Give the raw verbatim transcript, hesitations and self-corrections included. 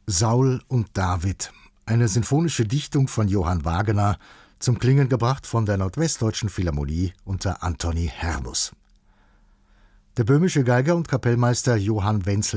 Saul und David, eine sinfonische Dichtung von Johann Wagener, zum Klingen gebracht von der Nordwestdeutschen Philharmonie unter Antoni Hermus. Der böhmische Geiger und Kapellmeister Johann Wenzel